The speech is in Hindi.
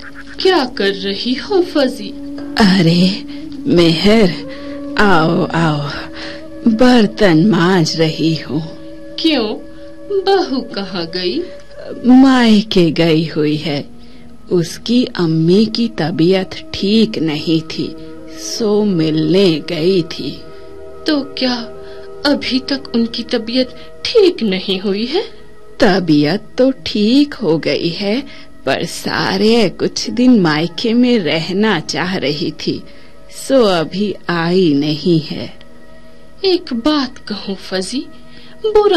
क्या कर रही हो फजी? अरे मेहर, आओ आओ, बर्तन मांज रही हूँ। क्यों, बहू कहाँ गई? मायके गई हुई है। उसकी अम्मी की तबीयत ठीक नहीं थी, सो मिलने गई थी। तो क्या अभी तक उनकी तबीयत ठीक नहीं हुई है? तबीयत तो ठीक हो गई है, पर सारे कुछ दिन मायके में रहना चाह रही थी, सो अभी आई नहीं है। एक बात कहूँ फजी, बुरा